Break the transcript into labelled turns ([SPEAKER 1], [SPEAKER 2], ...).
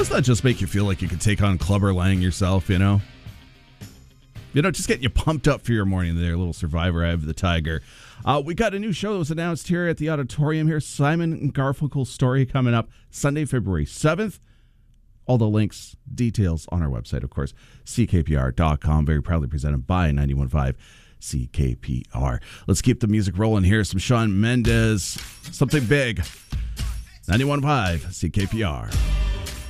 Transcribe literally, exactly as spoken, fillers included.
[SPEAKER 1] Doesn't that just make you feel like you could take on Clubber Lang yourself, you know? You know, just getting you pumped up for your morning there, little Survivor, Eye of the Tiger. Uh, we got a new show that was announced here at the auditorium here. Simon and Garfunkel's story coming up Sunday, February seventh. All the links, details on our website, of course, C K P R dot com. Very proudly presented by ninety-one point five C K P R. Let's keep the music rolling here. Some Shawn Mendes, something big. ninety-one point five C K P R.